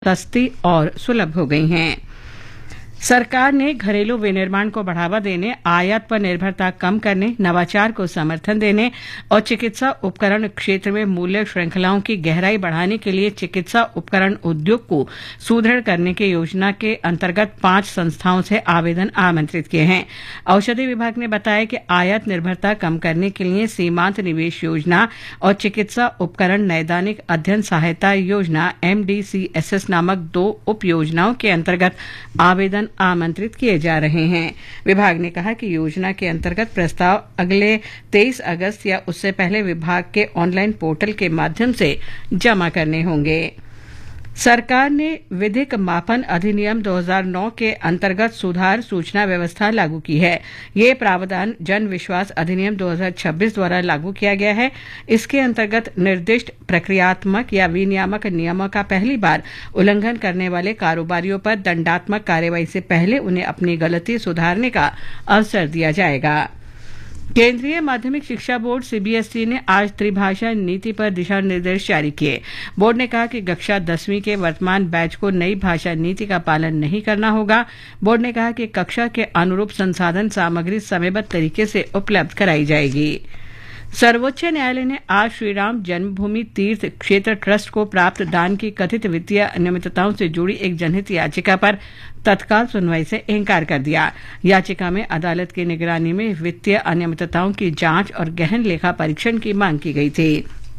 सस्ती और सुलभ हो गई हैं। सरकार ने घरेलू विनिर्माण को बढ़ावा देने, आयात पर निर्भरता कम करने, नवाचार को समर्थन देने और चिकित्सा उपकरण क्षेत्र में मूल्य श्रृंखलाओं की गहराई बढ़ाने के लिए चिकित्सा उपकरण उद्योग को सुदृढ़ करने की योजना के अंतर्गत 5 संस्थाओं से आवेदन आमंत्रित किए हैं। औषधि विभाग ने बताया कि आयात निर्भरता कम करने के लिए सीमांत निवेश योजना और चिकित्सा उपकरण नैदानिक अध्ययन सहायता योजना MDCSS नामक 2 उप योजनाओं के अंतर्गत आवेदन आमंत्रित किए जा रहे हैं। विभाग ने कहा कि योजना के अंतर्गत प्रस्ताव अगले 23 अगस्त या उससे पहले विभाग के ऑनलाइन पोर्टल के माध्यम से जमा करने होंगे। सरकार ने विधिक मापन अधिनियम 2009 के अंतर्गत सुधार सूचना व्यवस्था लागू की है। ये प्रावधान जन विश्वास अधिनियम 2026 द्वारा लागू किया गया है। इसके अंतर्गत निर्दिष्ट प्रक्रियात्मक या विनियामक नियमों का पहली बार उल्लंघन करने वाले कारोबारियों पर दंडात्मक कार्रवाई से पहले उन्हें अपनी गलती सुधारने का अवसर दिया जाएगा। केंद्रीय माध्यमिक शिक्षा बोर्ड CBSE ने आज त्रिभाषा नीति पर दिशा निर्देश जारी किए। बोर्ड ने कहा कि कक्षा 10वीं के वर्तमान बैच को नई भाषा नीति का पालन नहीं करना होगा। बोर्ड ने कहा कि कक्षा के अनुरूप संसाधन सामग्री समयबद्ध तरीके से उपलब्ध कराई जाएगी। सर्वोच्च न्यायालय ने आज श्रीराम जन्मभूमि तीर्थ क्षेत्र ट्रस्ट को प्राप्त दान की कथित वित्तीय अनियमितताओं से जुड़ी एक जनहित याचिका पर तत्काल सुनवाई से इंकार कर दिया। याचिका में अदालत की निगरानी में वित्तीय अनियमितताओं की जांच और गहन लेखा परीक्षण की मांग की गई थी।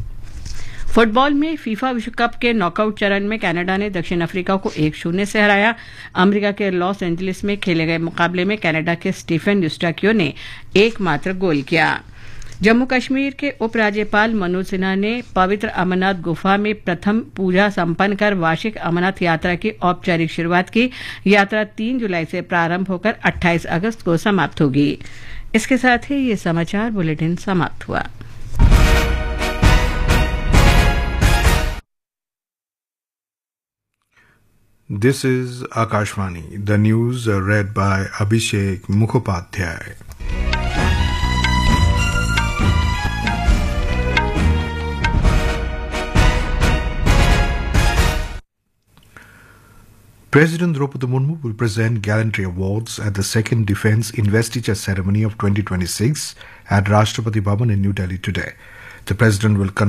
फुटबॉल में फीफा विश्व कप के नॉकआउट चरण में कनाडा ने दक्षिण अफ्रीका को 1-0 से हराया। अमेरिका के लॉस एंजलिस में खेले गए मुकाबले में कनाडा के स्टीफन यूस्टाक्यो ने एकमात्र गोल किया। जम्मू कश्मीर के उपराज्यपाल मनोज सिन्हा ने पवित्र अमरनाथ गुफा में प्रथम पूजा संपन्न कर वार्षिक अमरनाथ यात्रा की औपचारिक शुरुआत की। यात्रा 3 जुलाई से प्रारंभ होकर 28 अगस्त को समाप्त होगी। इसके साथ ही ये समाचार बुलेटिन समाप्त हुआ। This is Akashvani. The news read by Abhishek Mukhopadhyay. President Draupadi Murmu will present Gallantry Awards at the second Defence Investiture Ceremony of 2026 at Rashtrapati Bhavan in New Delhi today. The President will